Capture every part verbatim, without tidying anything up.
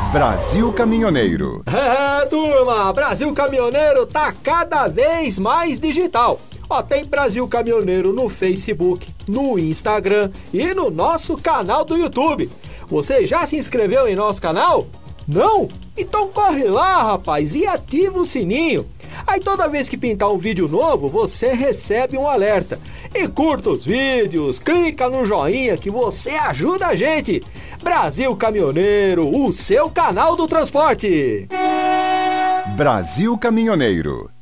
Brasil Caminhoneiro. É, turma, Brasil Caminhoneiro tá cada vez mais digital. Ó, tem Brasil Caminhoneiro no Facebook, no Instagram e no nosso canal do YouTube. Você já se inscreveu em nosso canal? Não? Então corre lá, rapaz, e ativa o sininho. Aí toda vez que pintar um vídeo novo, você recebe um alerta. E curta os vídeos, clica no joinha que você ajuda a gente. Brasil Caminhoneiro, o seu canal do transporte. Brasil Caminhoneiro.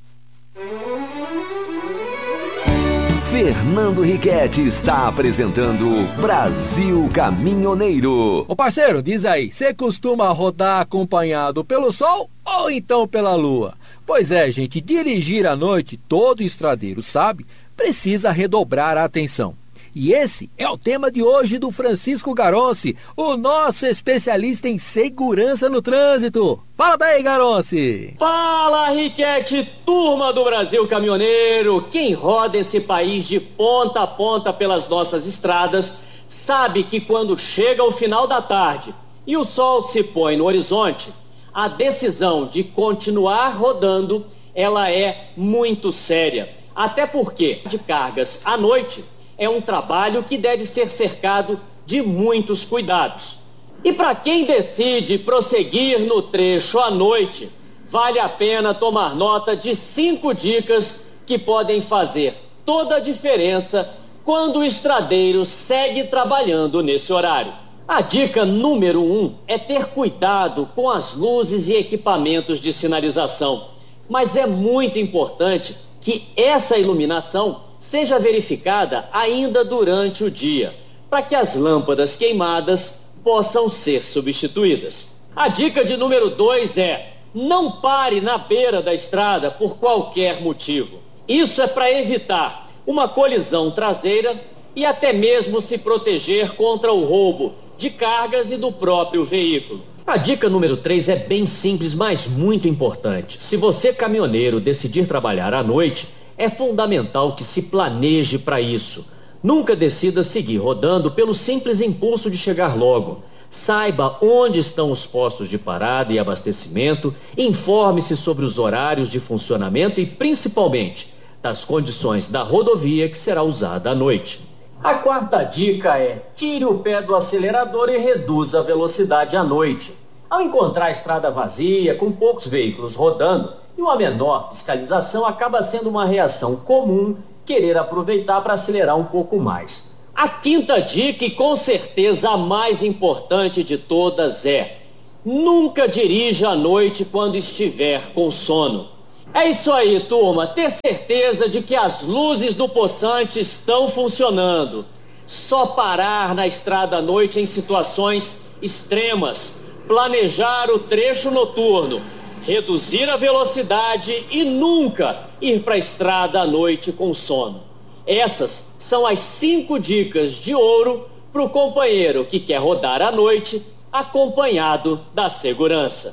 Fernando Riquetti está apresentando Brasil Caminhoneiro. Ô parceiro, diz aí, você costuma rodar acompanhado pelo sol ou então pela lua? Pois é, gente, dirigir à noite, todo estradeiro sabe, precisa redobrar a atenção. E esse é o tema de hoje do Francisco Garonce, o nosso especialista em segurança no trânsito. Fala daí, Garonce! Fala, Riquetti, turma do Brasil Caminhoneiro! Quem roda esse país de ponta a ponta pelas nossas estradas sabe que quando chega o final da tarde e o sol se põe no horizonte, a decisão de continuar rodando, ela é muito séria. Até porque de cargas à noite é um trabalho que deve ser cercado de muitos cuidados. E para quem decide prosseguir no trecho à noite, vale a pena tomar nota de cinco dicas que podem fazer toda a diferença quando o estradeiro segue trabalhando nesse horário. A dica número um é ter cuidado com as luzes e equipamentos de sinalização. Mas é muito importante que essa iluminação seja verificada ainda durante o dia, para que as lâmpadas queimadas possam ser substituídas. A dica de número dois é: não pare na beira da estrada por qualquer motivo. Isso é para evitar uma colisão traseira e até mesmo se proteger contra o roubo de cargas e do próprio veículo. A dica número três é bem simples, mas muito importante. Se você, caminhoneiro, decidir trabalhar à noite, é fundamental que se planeje para isso. Nunca decida seguir rodando pelo simples impulso de chegar logo. Saiba onde estão os postos de parada e abastecimento, informe-se sobre os horários de funcionamento e, principalmente, das condições da rodovia que será usada à noite. A quarta dica é: tire o pé do acelerador e reduza a velocidade à noite. Ao encontrar a estrada vazia, com poucos veículos rodando e uma menor fiscalização, acaba sendo uma reação comum querer aproveitar para acelerar um pouco mais. A quinta dica, e com certeza a mais importante de todas, é: nunca dirija à noite quando estiver com sono. É isso aí, turma. Ter certeza de que as luzes do poçante estão funcionando. Só parar na estrada à noite em situações extremas. Planejar o trecho noturno. Reduzir a velocidade e nunca ir para a estrada à noite com sono. Essas são as cinco dicas de ouro para o companheiro que quer rodar à noite acompanhado da segurança.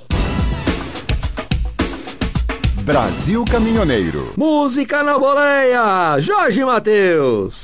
Brasil Caminhoneiro. Música na boleia, Jorge Mateus.